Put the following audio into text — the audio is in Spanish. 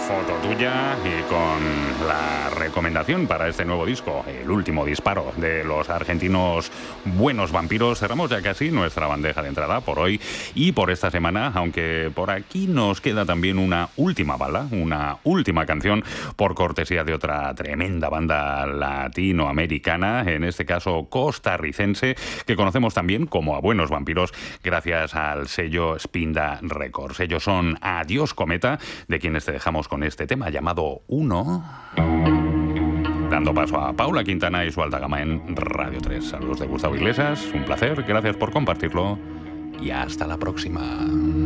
foto tuya y con la recomendación para este nuevo disco, el último disparo de los argentinos Buenos Vampiros. Cerramos ya casi nuestra bandeja de entrada por hoy y por esta semana, aunque por aquí nos queda también una última bala, una última canción por cortesía de otra tremenda banda latinoamericana, en este caso costarricense, que conocemos también como a Buenos Vampiros gracias al sello Spinda Records. Ellos son Adiós Cometa, de quienes te dejamos con este tema llamado Uno, dando paso a Paula Quintana y su alta gama en Radio 3. Saludos de Gustavo Iglesias, un placer, gracias por compartirlo y hasta la próxima.